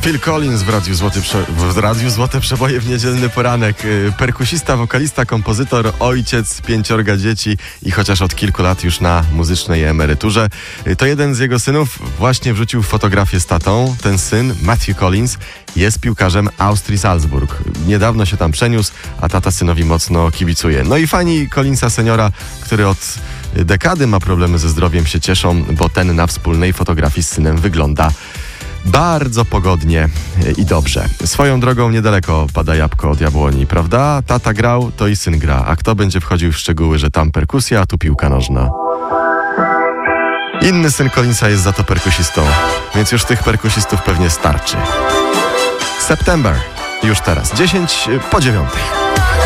Phil Collins w Radiu Złote Przeboje w niedzielny poranek. Perkusista, wokalista, kompozytor, ojciec 5 dzieci i chociaż od kilku lat już na muzycznej emeryturze. To jeden z jego synów właśnie wrzucił fotografię z tatą. Ten syn, Matthew Collins, jest piłkarzem Austrii Salzburg. Niedawno się tam przeniósł, a tata synowi mocno kibicuje. No i fani Collinsa seniora, który od dekady ma problemy ze zdrowiem, się cieszą, bo ten na wspólnej fotografii z synem wygląda bardzo pogodnie i dobrze. Swoją drogą niedaleko pada jabłko od jabłoni, prawda? Tata grał, to i syn gra. A kto będzie wchodził w szczegóły, że tam perkusja, a tu piłka nożna? Inny syn Collinsa jest za to perkusistą, więc już tych perkusistów pewnie starczy. September, już teraz, 10 po 9.